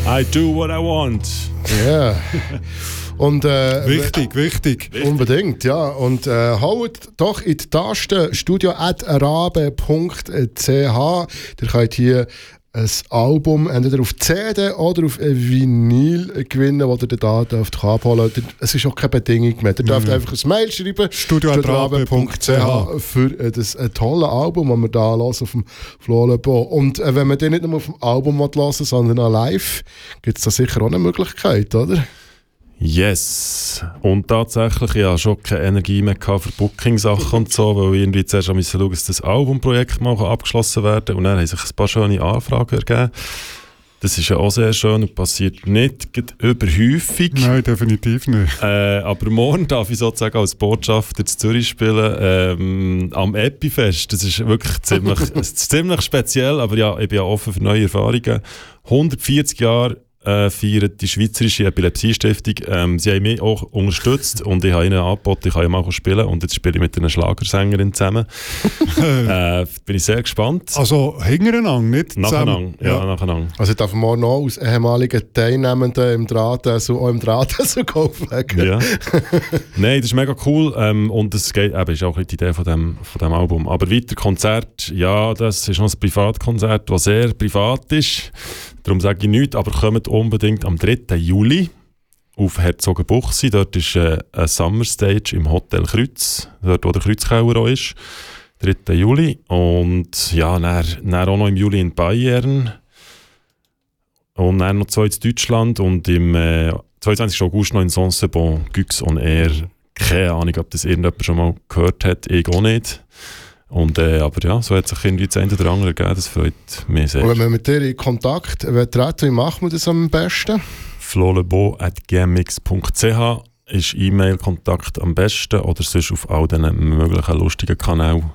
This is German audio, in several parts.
I do what I want. Ja. Und, wichtig. Unbedingt, ja. Und haut doch in die Taste studio@arabe.ch. Ihr könnt hier ein Album entweder auf CD oder auf Vinyl gewinnen, das ihr da dürft abholen. Es ist auch keine Bedingung mehr. Ihr dürft einfach ein Mail schreiben, studio@arabe.ch für das tolle Album, das wir da hören auf dem Flo Le Bon. Und wenn man den nicht nur auf dem Album hören will, sondern auch live, gibt es da sicher auch eine Möglichkeit, oder? Yes. Und tatsächlich, ich hatte schon keine Energie mehr für Booking-Sachen und so, weil ich irgendwie zuerst schauen musste, dass das Albumprojekt mal abgeschlossen werden kann. Und dann haben sich ein paar schöne Anfragen ergeben. Das ist ja auch sehr schön und passiert nicht überhäufig. Nein, definitiv nicht. Aber morgen darf ich sozusagen als Botschafter in Zürich spielen, am Epifest. Das ist wirklich ziemlich speziell, aber ja, ich bin ja offen für neue Erfahrungen. 140 Jahre feiert die Schweizerische Epilepsiestiftung. Sie haben mich auch unterstützt und ich habe ihnen angeboten, ich kann ja mal spielen und jetzt spiele ich mit einer Schlagersängerin zusammen. Bin ich sehr gespannt. Also hintereinander, nicht zusammen? Nacheinander. Also ich darf morgen noch als ehemaliger Teilnehmender im Drahtesel auflegen. Ja. Nein, das ist mega cool und es geht, ist auch die Idee von dem Album. Aber weiter Konzert, ja, das ist noch ein Privatkonzert, das sehr privat ist. Darum sage ich nichts, aber kommt unbedingt am 3. Juli auf Herzogenbuchsee. Dort ist eine Summer Stage im Hotel Kreuz, dort wo der Kreuzkeller auch ist. 3. Juli. Und ja, dann auch noch im Juli in Bayern. Und dann noch 2 in Deutschland und im 22. August noch in Saint-Sebon, Gux on Air. Keine Ahnung, ob das irgendjemand schon mal gehört hat, ich auch nicht. Und, aber ja, so hat sich irgendwie das eine oder andere gegeben, das freut mich sehr. Und wenn man mit dir in Kontakt treten, wie macht man das am besten? flolebo@gmx.ch ist E-Mail-Kontakt am besten oder sonst auf all diesen möglichen lustigen Kanälen.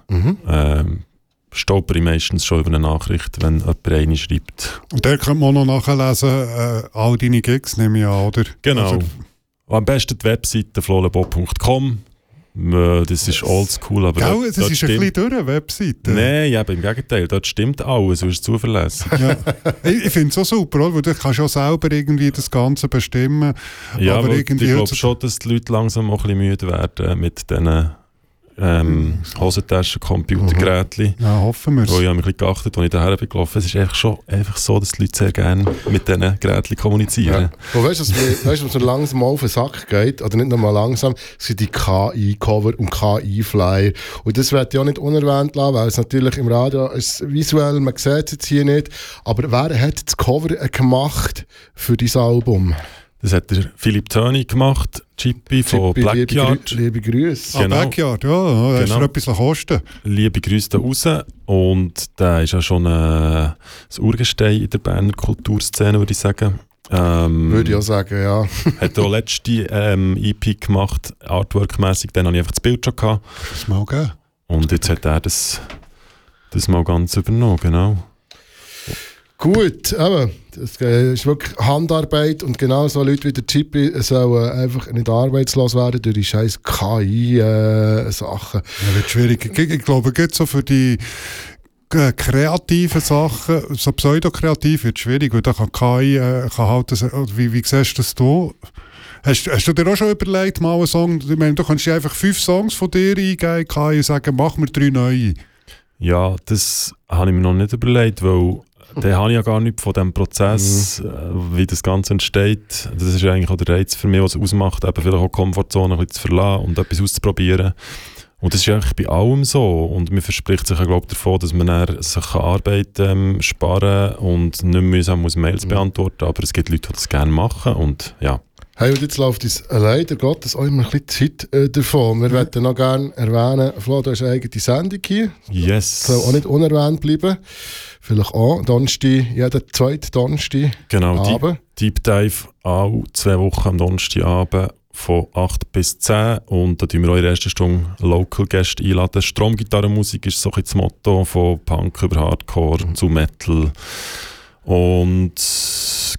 Stolper ich meistens schon über eine Nachricht, wenn jemand eine schreibt. Und der kann man auch noch nachlesen, all deine Gigs, nehme ich an, oder? Genau. Also, am besten die Webseite flolebo.com. Das ist oldschool, aber das ist ein bisschen durch eine Webseite. Nein, eben, im Gegenteil, dort stimmt alles, du bist zuverlässig. Ja. Ich finde es auch super, oder? Weil du kannst auch selber irgendwie das Ganze bestimmen. Ja, aber ich irgendwie glaube schon, dass die Leute langsam auch ein bisschen müde werden mit diesen Hosentaschen, Computergerätchen. Ja, hoffen wir es. Ich habe mich ein bisschen geachtet, als ich daher bin gelaufen. Es ist einfach so, dass die Leute sehr gerne mit diesen Gerätchen kommunizieren. Ja. Und weißt du, was mir langsam auf den Sack geht? Oder nicht nochmal langsam, sind die KI-Cover und KI-Flyer. Und das werde ich auch nicht unerwähnt lassen, weil es natürlich im Radio ist visuell, man sieht es jetzt hier nicht. Aber wer hat das Cover gemacht für dieses Album? Das hat der Philipp Töni gemacht, Chippy von Blackyard. Liebe Grüße. Genau. Blackyard, ja, das ist etwas kosten. Liebe Grüße da raus. Und der ist ja schon ein Urgestein in der Berner Kulturszene, würde ich sagen. Würde ich auch sagen, ja. Hat auch letzte EP gemacht, Artwork-mässig. Dann hatte ich einfach das Bild schon gehabt. Das mal geben. Und jetzt hat er das mal ganz übernommen, genau. Gut, aber das ist wirklich Handarbeit und genau so Leute wie der Chippy sollen einfach nicht arbeitslos werden durch die scheiß KI-Sachen. Ja, wird schwierig. Ich glaube, es geht so für die kreativen Sachen, so pseudokreativ wird schwierig, weil da kann KI wie siehst du das du? Hast du dir auch schon überlegt, mal einen Song, ich meine, du kannst einfach 5 Songs von dir eingeben, KI und sagen, mach mir 3 neue. Ja, das habe ich mir noch nicht überlegt, weil dann habe ich ja gar nicht von diesem Prozess, wie das Ganze entsteht. Das ist eigentlich auch der Reiz für mich, was es ausmacht, eben vielleicht auch die Komfortzone ein bisschen zu verlassen und etwas auszuprobieren. Und das ist eigentlich bei allem so. Und man verspricht sich, glaube ich, davon, dass man dann sich Arbeit sparen und nicht mühsam Mails beantworten. Aber es gibt Leute, die das gerne machen. Und ja. Hey, und jetzt läuft uns leider Gottes auch immer ein bisschen Zeit davon. Wir möchten noch gerne erwähnen, Flo, du hast eine eigene Sendung hier. Yes. Soll auch nicht unerwähnt bleiben. Vielleicht auch Donnerstag, jeden zweiten Donnerstag. Genau, Deep Dive auch 2 Wochen am Donnerstagabend von 8 bis 10. Und da tun wir auch in der ersten Stunde Local Gäste einladen. Stromgitarrenmusik ist so ein das Motto, von Punk über Hardcore zu Metal. Und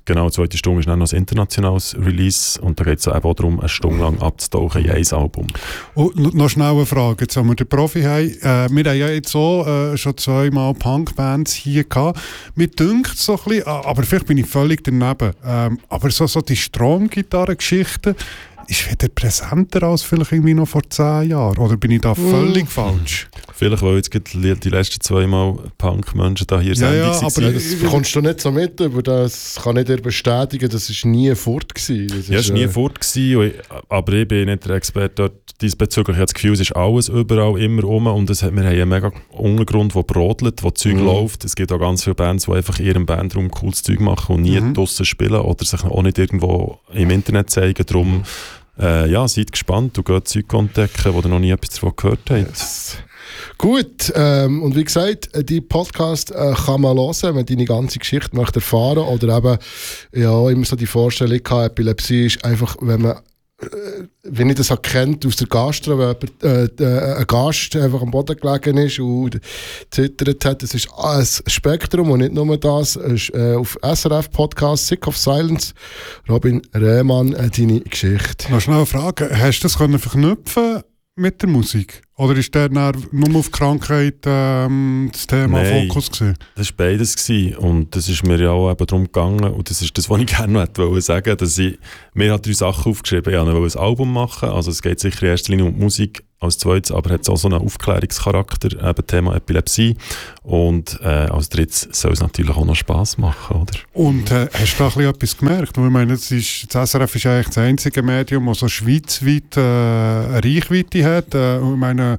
Genau, die zweite Stunde ist dann noch ein internationales Release und da geht es eben auch darum, eine Stunde lang abzutauchen in ein Album. Und noch schnell eine Frage, jetzt haben wir den Profi haben. Wir haben ja jetzt so schon 2-mal Punkbands hier gehabt. Mir dünkt es so ein bisschen, aber vielleicht bin ich völlig daneben, aber so die Stromgitarren-Geschichten ist wieder präsenter als vielleicht irgendwie noch vor 10 Jahren. Oder bin ich da völlig falsch? Vielleicht, weil jetzt die letzten 2-mal Punk-Menschen da hier ja, sind. aber das bekommst du nicht so mit, aber das kann ich dir bestätigen, das war nie fort gewesen. Ja, es war nie fort gewesen, aber ich bin nicht der Experte dort diesbezüglich. Ich habe das Gefühl, es ist alles überall immer rum und wir haben einen mega Untergrund, der brodelt, wo Zeug läuft. Es gibt auch ganz viele Bands, die einfach in ihrem Bandraum cooles Zeug machen und nie draussen spielen oder sich auch nicht irgendwo im Internet zeigen. Darum, seid gespannt und geht Zeug entdecken, wo ihr noch nie etwas davon gehört habt. Yes. Gut, und wie gesagt, die Podcast kann man hören, wenn man deine ganze Geschichte möchte erfahren oder eben, ja, immer so die Vorstellung gehabt, Epilepsie ist einfach, wenn man wenn ich das kennt aus der Gastro, wenn ein Gast einfach am Boden gelegen ist und zittert hat, das ist ein Spektrum und nicht nur das. Auf SRF-Podcast Sick of Silence, Robin Rehmann, deine Geschichte. Noch schnell eine Frage, hast du das verknüpfen mit der Musik? Oder ist der nur auf Krankheit das Thema Fokus gewesen? Das war beides gewesen. Und das ist mir ja auch eben darum gegangen. Und das ist das, was ich gerne wollte sagen. Dass mir hat 3 Sachen aufgeschrieben. Ich wollte ein Album machen. Also es geht sicher in erster Linie um die Musik. Als zweites aber hat es auch so einen Aufklärungscharakter, eben Thema Epilepsie. Und als drittes soll es natürlich auch noch Spass machen, oder? Und hast du da etwas gemerkt? Ich meine, das SRF ist eigentlich das einzige Medium, das so schweizweit eine Reichweite hat. Ich meine,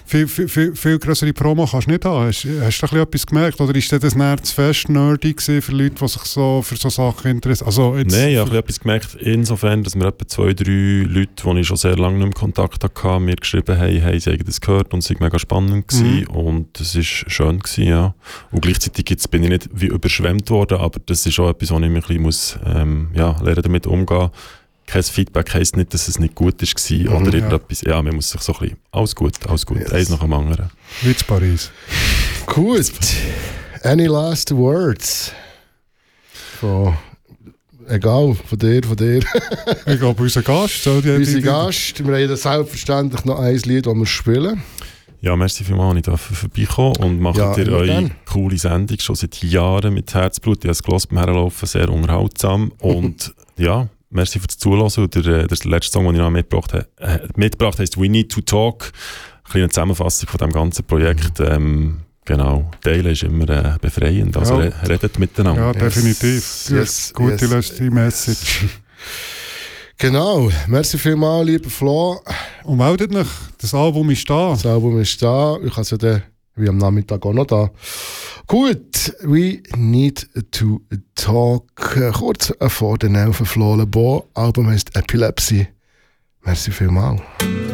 viel größere Promo kannst du nicht haben. Hast du da etwas gemerkt? Oder ist das näher zu fest nerdy für Leute, die sich so für so Sachen interessieren? Also Nein, ich habe etwas gemerkt, insofern, dass mir etwa 2-3 Leute, die ich schon sehr lange nicht mehr Kontakt hatte, mir geschrieben haben, sie haben das gehört und es war mega spannend gewesen und es war schön gewesen, ja. Und gleichzeitig bin ich nicht wie überschwemmt worden, aber das ist auch etwas, wo ich mir ein bisschen lernen damit umgehen. Kein Feedback heisst nicht, dass es nicht gut war oder irgendetwas. Ja, man muss sich so ein bisschen, alles gut, yes. Eins nach dem anderen. Wie zu Paris. Gut. Any last words? Egal, von dir. Ich glaube, unser Gast. Unser Gast. Wir haben selbstverständlich noch ein Lied, das wir spielen. Ja, merci vielmals, ich darf vorbeikommen und macht ihr eure coole Sendung schon seit Jahren mit Herzblut. Ich habe es gehört beim Herlaufen, sehr unterhaltsam. Und ja, merci fürs Zuhören. Der letzte Song, den ich noch mitgebracht habe, heisst «We Need to Talk». Eine kleine Zusammenfassung von dem ganzen Projekt. Genau, teilen ist immer befreiend, also redet miteinander. Ja, definitiv. Yes. Gute letzte Message. Genau, merci vielmals, lieber Flo. Und meldet euch, das Album ist da. Das Album ist da, ich habe es ja dann, wie am Nachmittag auch noch da. Gut, «We Need to Talk», kurz vor den 11 Flo Le Bon. Album heisst «Epilepsie». Merci vielmals.